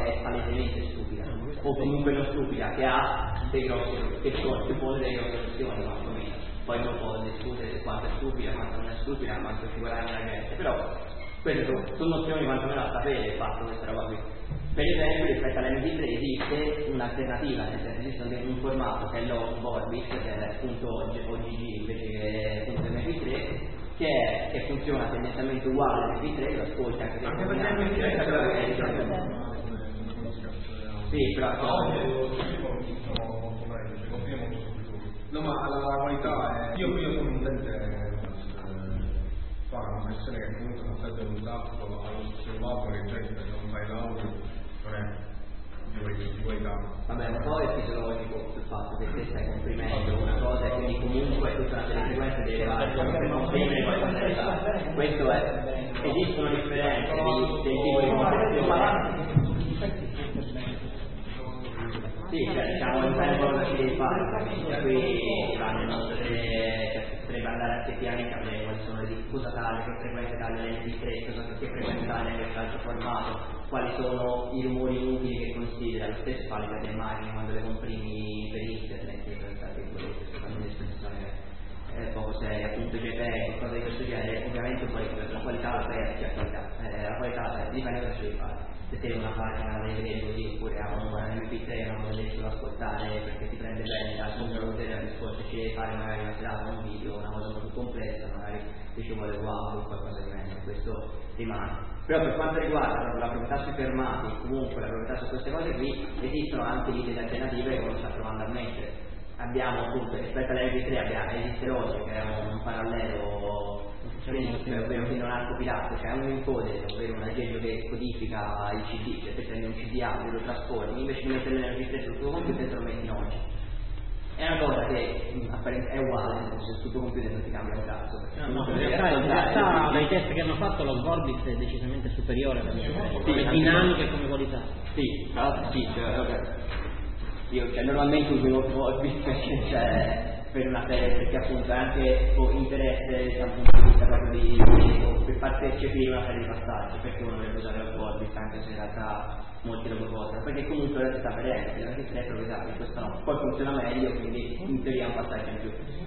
è palesemente stupida, o comunque non stupida, che ha dei grossi, che pone delle grosse questioni, quantomeno. Poi uno può discutere su quanto è stupida, quanto non è stupida, quanto ci guadagna la gente, però queste sono nozioni quantomeno a sapere il fatto questa roba qui. Per esempio rispetto all'MP3 esiste un'alternativa, nel senso esiste un formato che è l'Orbit, che è appunto OGG invece che appunto MP3, che funziona tendenzialmente uguale all'MP3, lo ascolti anche se sì, però no, ma la qualità è... Io sono un utente fa una versione che comunque non serve un tappo all'osservato che già che non fai l'audio non è di qualità. Vabbè, un po' è fisiologico sul fatto che te stai comprimendo una cosa e quindi comunque tutta una delle frequenze deve elevare per comprimere qualcosa di elevare. Questo è, esistono differenze del tipo di compressione. Sì, cioè diciamo il tempo cosa ci devi fare, qui vanno potrebbe andare effettivamente a vedere quali sono le diffusa tale, che frequenze tale l'MP3, che frequenze tale nell'altro formato, quali sono i rumori inutili che considera, lo stesso vale per le immagini quando le comprimi per internet, poco seria, appunto JPEG, cose di questo genere, ovviamente poi la qualità la qualità dipende da cosa devi fare. Se sei una pagina da vedere così, oppure ha un MP3 non potete solo ascoltare perché ti prende bene dal computer, la risposta ci devi fare magari una serata, un video, una cosa molto complessa, magari ci vuole wow o qualcosa di meglio, questo rimane. Però per quanto riguarda la proprietà sui fermati, comunque la proprietà su queste cose qui, esistono anche linee alternative che uno sta provando a mettere. Abbiamo appunto rispetto all'MP3 esiste oggi che è un parallelo, ovvero che non ha copilato, cioè un encoder, ovvero un aggeggio che codifica il CD, cioè se prendi un CD audio lo trasformi, invece di mettere l'MP3 sul tuo computer te lo metti in oggi. È una cosa che è uguale, se sul tuo computer non ti cambia un cazzo. In realtà dai test che hanno fatto lo Vorbis è decisamente superiore all'MP3, come dinamica e come qualità. Sì, tra l'altro sì, io normalmente uso lo Vorbis per una serie, perché appunto è anche interesse dal punto di vista proprio per far percepire una serie di passaggi, perché uno deve usare lo Vorbis anche se in realtà molti lo propongono, perché comunque ora si sta vedendo, anche se è proprietario, questo no, poi funziona meglio, quindi in teoria è un passaggio in più.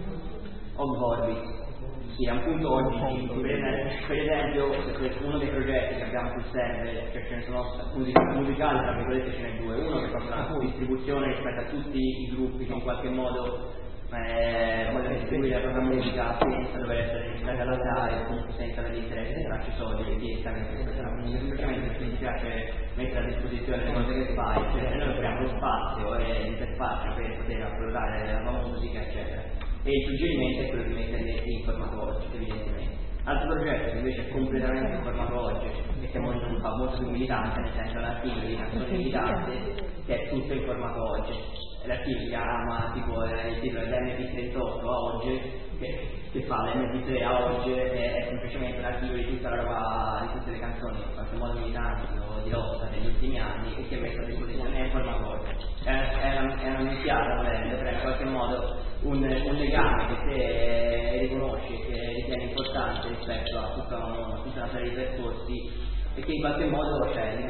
Vorbis sì, è un punto oggi, per esempio uno dei progetti che abbiamo sul server, cioè ce ne sono musicali, tra virgolette ce n'è due, uno che fa una distribuzione rispetto a tutti i gruppi che in qualche modo vogliono distribuire la propria musica senza dover essere registrati alla SAE, comunque senza avere interesse tracce solide direttamente, semplicemente perché ti piace mettere a disposizione le cose che fai, cioè noi offriamo lo spazio e l'interfaccia per poter uploadare la tua musica eccetera, e il suggerimento è quello di metterle in formato oggi evidentemente. Altro progetto che invece è completamente in formato oggi e che fa molto più militante, nel senso l'archivio di canzoni militanti che è tutto in formato oggi. L'archivio si chiama tipo il titolo è l'MP38 a oggi, che fa l'MP3 a oggi, è semplicemente l'archivio di tutta la roba, di tutte le canzoni in qualche modo militanti o di lotta negli ultimi anni e che è messo a disposizione in formato oggi. È una mischiata, volendo, però in qualche modo un legame che te riconosci, che ritieni importante rispetto a tutta una serie di percorsi e che in qualche modo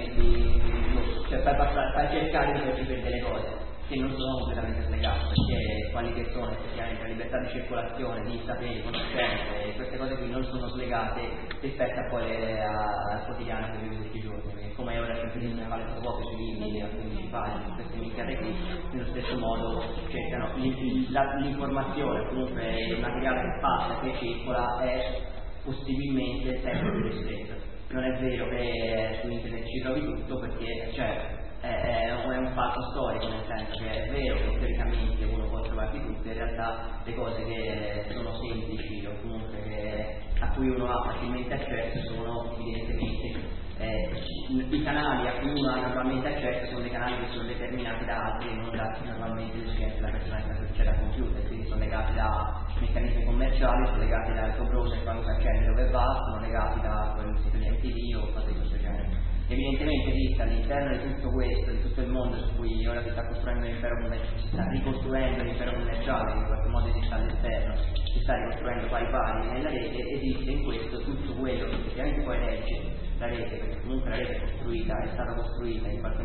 fai cercare di percepire delle cose che non sono completamente slegate, perché quali che sono effettivamente la libertà di circolazione, di sapere, conoscenze, queste cose qui non sono slegate rispetto a poi al quotidiano che vivi tutti i giorni, perché come ora c'è di fare fotocopie sui libri a 15 pagine, queste minchiate qui, nello stesso modo cercano l'informazione, comunque il materiale che passa, che circola è possibilmente sempre più ristretto. Non è vero che su internet ci trovi tutto, perché è un fatto storico, nel senso che è vero che teoricamente uno può trovarsi tutto, in realtà le cose che sono semplici o comunque a cui uno ha facilmente accesso sono evidentemente i canali a cui uno ha normalmente accesso sono dei canali che sono determinati da altri e non da normalmente l'esigenza della persona che c'è dal computer, quindi sono legati da meccanismi commerciali, sono legati dal tuo browser quando si accende dove va, sono legati da quel sito di MTV o cose di questo genere. Evidentemente esiste all'interno di tutto questo, di tutto il mondo su cui ora si sta costruendo l'impero commerciale, si sta ricostruendo l'impero commerciale, che in qualche modo esiste all'esterno, si sta ricostruendo pari pari nella rete, esiste in questo tutto quello che effettivamente poi regge la rete, perché comunque la rete è stata costruita in qualche